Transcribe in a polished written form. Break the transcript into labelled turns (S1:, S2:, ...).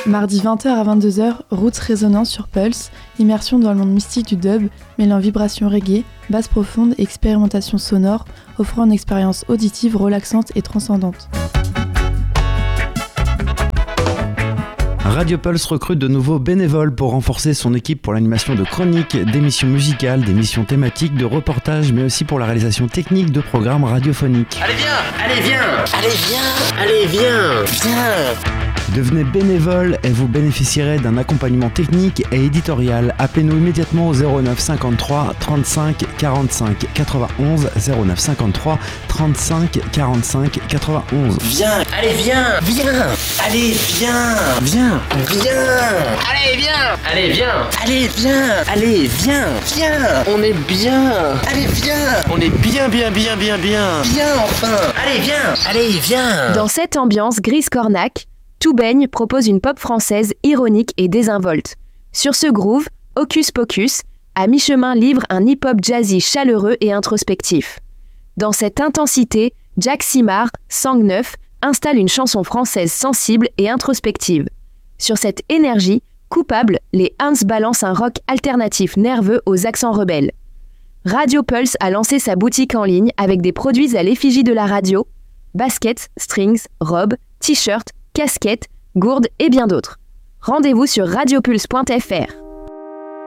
S1: Mardi 20h à 22h, Roots Résonance sur Pulse, immersion dans le monde mystique du dub, mêlant vibrations reggae, basse profonde et expérimentation sonore, offrant une expérience auditive relaxante et transcendante.
S2: Radio Pulse recrute de nouveaux bénévoles pour renforcer son équipe pour l'animation de chroniques, d'émissions musicales, d'émissions thématiques, de reportages, mais aussi pour la réalisation technique de programmes radiophoniques.
S3: Allez viens, allez viens, allez viens, allez viens, viens.
S2: Devenez bénévole et vous bénéficierez d'un accompagnement technique et éditorial. Appelez-nous immédiatement au 09 53 35 45 91 09 53 35 45 91.
S3: Viens, allez viens, viens, allez viens, viens, viens, allez viens, allez viens, allez viens, allez viens, viens, on est bien, allez viens, on est bien, viens enfin, allez viens.
S4: Dans cette ambiance grise cornac, Tout Baigne propose une pop française ironique et désinvolte. Sur ce groove, Hocus Pocus, à mi-chemin livre un hip-hop jazzy chaleureux et introspectif. Dans cette intensité, Jack Simard, Sang Neuf, installe une chanson française sensible et introspective. Sur cette énergie, Coupable, les Hans balancent un rock alternatif nerveux aux accents rebelles. Radio Pulse a lancé sa boutique en ligne avec des produits à l'effigie de la radio, baskets, strings, robes, t-shirts, casquettes, gourdes et bien d'autres. Rendez-vous sur radiopulse.fr.